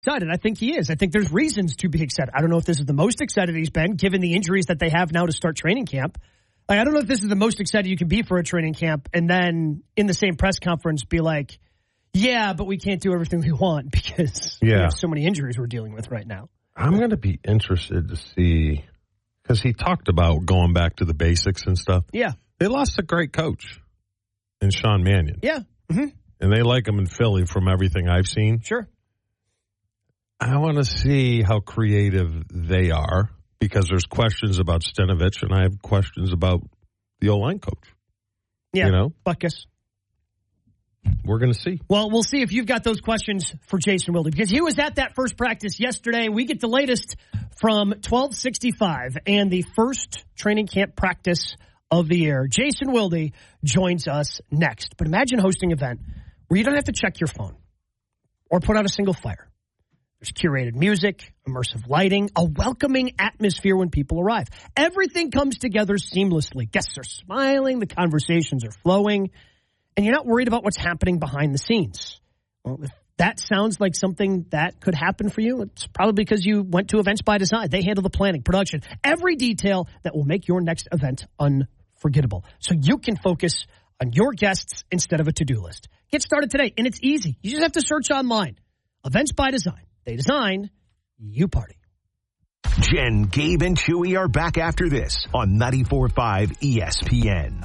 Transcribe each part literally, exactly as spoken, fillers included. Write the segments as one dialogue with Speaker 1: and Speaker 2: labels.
Speaker 1: excited. I think he is. I think there's reasons to be excited. I don't know if this is the most excited he's been, given the injuries that they have now to start training camp. Like, I don't know if this is the most excited you can be for a training camp, and then in the same press conference be like, yeah, but we can't do everything we want because yeah. we have so many injuries we're dealing with right now.
Speaker 2: I'm going to be interested to see, because he talked about going back to the basics and stuff.
Speaker 1: Yeah.
Speaker 2: They lost a great coach in Sean Mannion.
Speaker 1: Yeah. Mm-hmm.
Speaker 2: And they like him in Philly from everything I've seen.
Speaker 1: Sure.
Speaker 2: I want to see how creative they are, because there's questions about Stenavich, and I have questions about the O-line coach.
Speaker 1: Yeah,
Speaker 2: you know?
Speaker 1: Butkus.
Speaker 2: We're going to see.
Speaker 1: Well, we'll see if you've got those questions for Jason Wilde, because he was at that first practice yesterday. We get the latest from twelve sixty-five and the first training camp practice of the year. Jason Wilde joins us next. But imagine hosting an event where you don't have to check your phone or put out a single fire. There's curated music, immersive lighting, a welcoming atmosphere when people arrive. Everything comes together seamlessly. Guests are smiling, the conversations are flowing, and you're not worried about what's happening behind the scenes. Well, if that sounds like something that could happen for you, it's probably because you went to Events by Design. They handle the planning, production, every detail that will make your next event unforgettable. So you can focus on your guests instead of a to-do list. Get started today, and it's easy. You just have to search online. Events by Design. They design, you party.
Speaker 3: Jen, Gabe, and Chewy are back after this on ninety-four point five E S P N.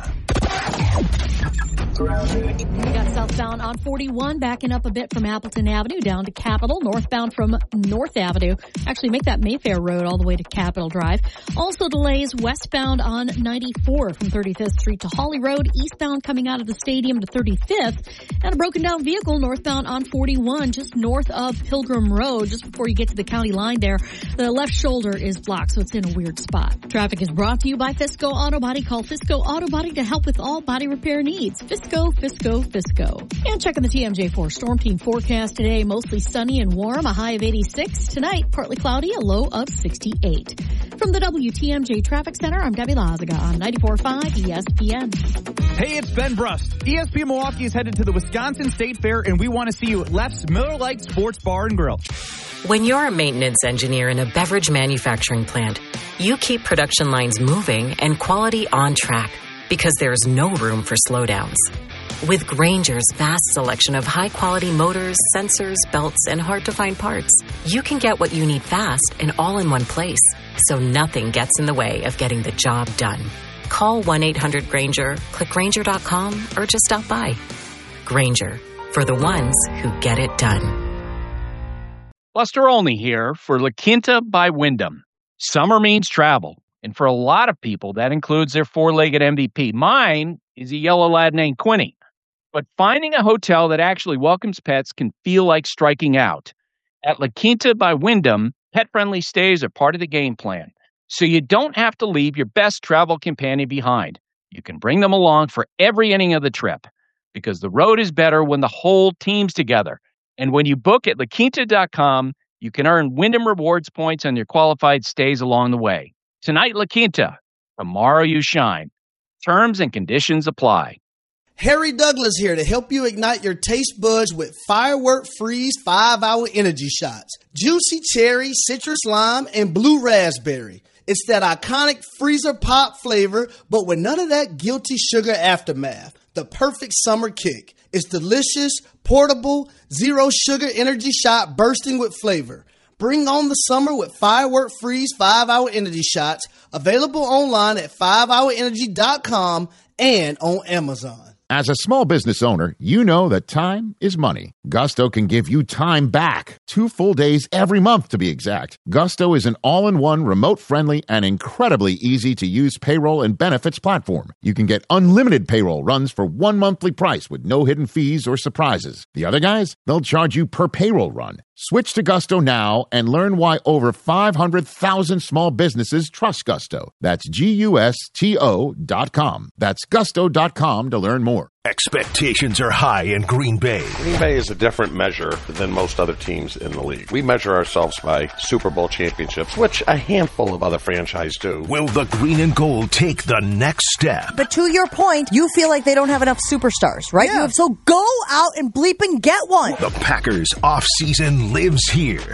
Speaker 4: We got southbound on forty-one, backing up a bit from Appleton Avenue down to Capitol, northbound from North Avenue. Actually, make that Mayfair Road all the way to Capitol Drive. Also delays westbound on ninety-four from thirty-fifth Street to Holly Road, eastbound coming out of the stadium to thirty-fifth, and a broken down vehicle northbound on forty-one, just north of Pilgrim Road, just before you get to the county line there. The left shoulder is blocked, so it's in a weird spot. Traffic is brought to you by Fisco Auto Body. Call Fisco Auto Body to help with all body repair needs. Fisco, Fisco, Fisco. And checking the T M J four Storm Team forecast today, mostly sunny and warm, a high of eighty-six. Tonight, partly cloudy, a low of sixty-eight. From the W T M J Traffic Center, I'm Debbie Lazaga on ninety-four point five E S P N.
Speaker 5: Hey, it's Ben Brust. E S P N Milwaukee is headed to the Wisconsin State Fair, and we want to see you at Leff's Miller Lite Sports Bar and Grill.
Speaker 6: When you're a maintenance engineer in a beverage manufacturing plant, you keep production lines moving and quality on track because there's no room for slowdowns. With Grainger's vast selection of high-quality motors, sensors, belts, and hard-to-find parts, you can get what you need fast and all in one place, so nothing gets in the way of getting the job done. Call one eight hundred Grainger, click Grainger dot com, or just stop by. Grainger, for the ones who get it done.
Speaker 7: Buster Olney here for La Quinta by Wyndham. Summer means travel, and for a lot of people, that includes their four-legged M V P. Mine is a yellow lad named Quinny. But finding a hotel that actually welcomes pets can feel like striking out. At La Quinta by Wyndham, pet-friendly stays are part of the game plan, so you don't have to leave your best travel companion behind. You can bring them along for every inning of the trip, because the road is better when the whole team's together. And when you book at La Quinta dot com, you can earn Wyndham Rewards points on your qualified stays along the way. Tonight, La Quinta. Tomorrow, you shine. Terms and conditions apply.
Speaker 8: Harry Douglas here to help you ignite your taste buds with Firework Freeze five hour Energy Shots. Juicy cherry, citrus lime, and blue raspberry. It's that iconic freezer pop flavor, but with none of that guilty sugar aftermath. The perfect summer kick. It's delicious, portable, zero sugar energy shot bursting with flavor. Bring on the summer with Firework Freeze five hour Energy Shots. Available online at five hour energy dot com and on Amazon.
Speaker 9: As a small business owner, you know that time is money. Gusto can give you time back. Two full days every month, to be exact. Gusto is an all-in-one, remote-friendly, and incredibly easy-to-use payroll and benefits platform. You can get unlimited payroll runs for one monthly price with no hidden fees or surprises. The other guys, they'll charge you per payroll run. Switch to Gusto now and learn why over five hundred thousand small businesses trust Gusto. That's G U S T O dot com. That's gusto dot com to learn more.
Speaker 3: Expectations are high in Green Bay.
Speaker 10: Green Bay is a different measure than most other teams in the league. We measure ourselves by Super Bowl championships, which a handful of other franchises do.
Speaker 3: Will the green and gold take the next step?
Speaker 11: But to your point, you feel like they don't have enough superstars, right?
Speaker 12: Yeah.
Speaker 11: You have, so go out and bleep and get one.
Speaker 3: The Packers offseason lives here.